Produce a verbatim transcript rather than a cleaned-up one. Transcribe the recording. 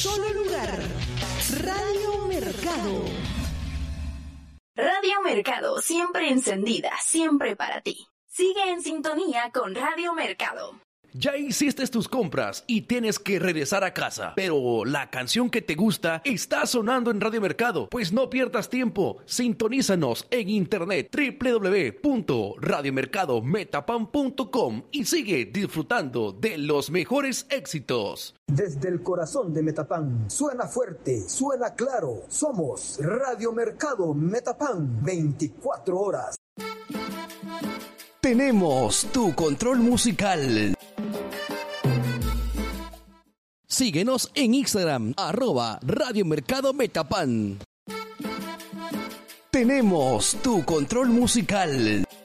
solo lugar. Radio Mercado. Radio Mercado, siempre encendida, siempre para ti. Sigue en sintonía con Radio Mercado. Ya hiciste tus compras y tienes que regresar a casa, pero la canción que te gusta está sonando en Radio Mercado. Pues no pierdas tiempo, sintonízanos en internet doble u doble u doble u punto radio mercado metapan punto com y sigue disfrutando de los mejores éxitos. Desde el corazón de Metapan, suena fuerte, suena claro. Somos Radio Mercado Metapan, veinticuatro horas. Tenemos tu control musical. Síguenos en Instagram, arroba Radio Mercado Metapan. Tenemos tu control musical.